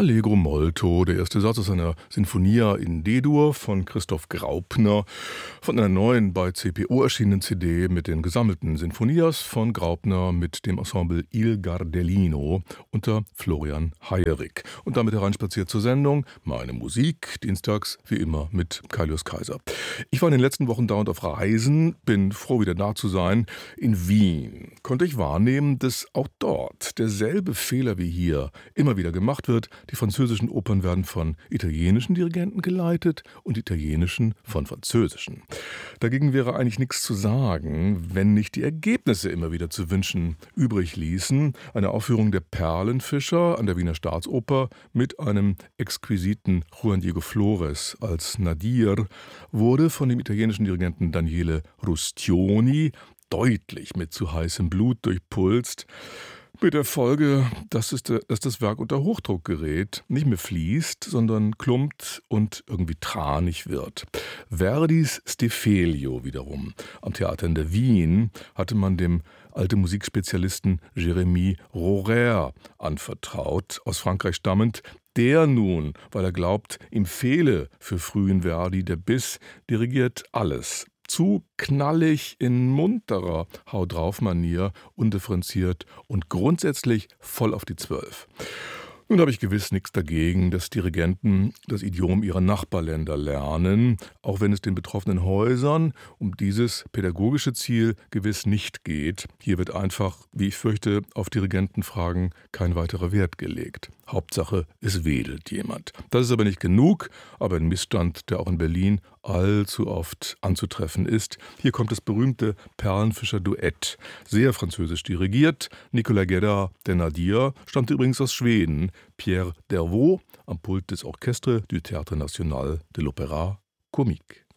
Allegro molto, der erste Satz aus einer Sinfonia in D-Dur von Christoph Graupner, von einer neuen bei CPO erschienenen CD mit den gesammelten Sinfonias von Graupner mit dem Ensemble Il Gardellino unter Florian Heyerik. Und damit hereinspaziert zur Sendung Meine Musik, dienstags wie immer mit Kaius Kaiser. Ich war in den letzten Wochen dauernd auf Reisen, bin froh wieder da zu sein. In Wien konnte ich wahrnehmen, dass auch dort derselbe Fehler wie hier immer wieder gemacht wird. Die französischen Opern werden von italienischen Dirigenten geleitet und die italienischen von französischen. Dagegen wäre eigentlich nichts zu sagen, wenn nicht die Ergebnisse immer wieder zu wünschen übrig ließen. Eine Aufführung der Perlenfischer an der Wiener Staatsoper mit einem exquisiten Juan Diego Flores als Nadir wurde von dem italienischen Dirigenten Daniele Rustioni deutlich mit zu heißem Blut durchpulst. Mit der Folge, dass das Werk unter Hochdruck gerät, nicht mehr fließt, sondern klumpt und irgendwie tranig wird. Verdis Stefelio wiederum am Theater in der Wien hatte man dem alte Musikspezialisten Jérémy Rohrer anvertraut, aus Frankreich stammend, der nun, weil er glaubt, ihm fehle für frühen Verdi der Biss, dirigiert alles. Zu knallig in munterer Hau-drauf-Manier, undifferenziert und grundsätzlich voll auf die 12. Nun habe ich gewiss nichts dagegen, dass Dirigenten das Idiom ihrer Nachbarländer lernen, auch wenn es den betroffenen Häusern um dieses pädagogische Ziel gewiss nicht geht. Hier wird einfach, wie ich fürchte, auf Dirigentenfragen kein weiterer Wert gelegt. Hauptsache, es wedelt jemand. Das ist aber nicht genug, aber ein Missstand, der auch in Berlin allzu oft anzutreffen ist. Hier kommt das berühmte Perlenfischer-Duett. Sehr französisch dirigiert. Nicolas Gedda, der Nadir, stammte übrigens aus Schweden. Pierre Dervaux am Pult des Orchestre du Théâtre National de l'Opéra Comique.